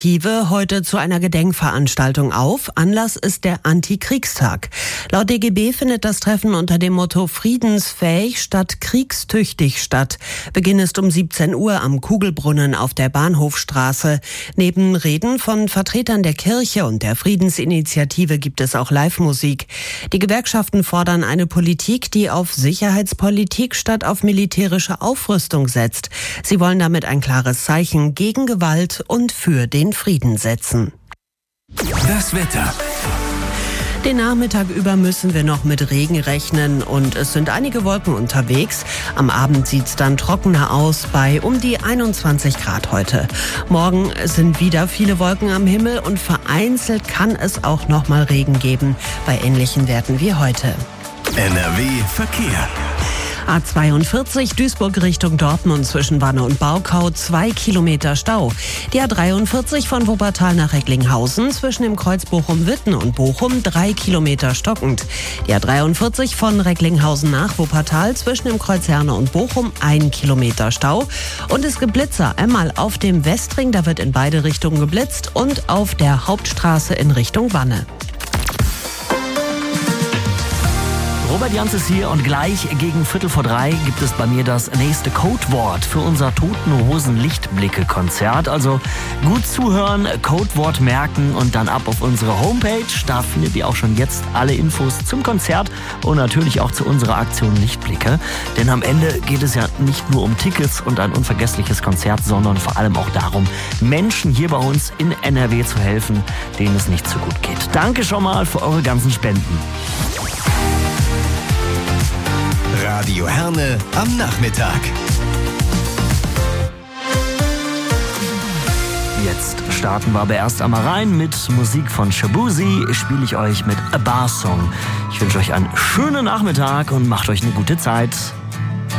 Heute zu einer Gedenkveranstaltung auf. Anlass ist der Antikriegstag. Laut DGB findet das Treffen unter dem Motto friedensfähig statt kriegstüchtig statt. Beginn ist um 17 Uhr am Kugelbrunnen auf der Bahnhofstraße. Neben Reden von Vertretern der Kirche und der Friedensinitiative gibt es auch Live-Musik. Die Gewerkschaften fordern eine Politik, die auf Sicherheitspolitik statt auf militärische Aufrüstung setzt. Sie wollen damit ein klares Zeichen gegen Gewalt und für den Frieden setzen. Das Wetter. Den Nachmittag über müssen wir noch mit Regen rechnen und es sind einige Wolken unterwegs. Am Abend sieht's dann trockener aus bei um die 21 Grad heute. Morgen sind wieder viele Wolken am Himmel und vereinzelt kann es auch noch mal Regen geben bei ähnlichen Werten wie heute. NRW Verkehr. A42 Duisburg Richtung Dortmund zwischen Wanne und Baukau 2 Kilometer Stau. Die A43 von Wuppertal nach Recklinghausen zwischen dem Kreuz Bochum-Witten und Bochum 3 Kilometer stockend. Die A43 von Recklinghausen nach Wuppertal zwischen dem Kreuz Herne und Bochum 1 Kilometer Stau. Und es gibt Blitzer einmal auf dem Westring, da wird in beide Richtungen geblitzt, und auf der Hauptstraße in Richtung Wanne. Robert Jans ist hier und gleich gegen 2:45 gibt es bei mir das nächste Codewort für unser Toten Hosen Lichtblicke-Konzert. Also gut zuhören, Codewort merken und dann ab auf unsere Homepage. Da findet ihr auch schon jetzt alle Infos zum Konzert und natürlich auch zu unserer Aktion Lichtblicke. Denn am Ende geht es ja nicht nur um Tickets und ein unvergessliches Konzert, sondern vor allem auch darum, Menschen hier bei uns in NRW zu helfen, denen es nicht so gut geht. Danke schon mal für eure ganzen Spenden. Radio Herne am Nachmittag. Jetzt starten wir aber erst einmal rein mit Musik von Shabuzi. Spiele ich euch mit A Bar Song. Ich wünsche euch einen schönen Nachmittag und macht euch eine gute Zeit.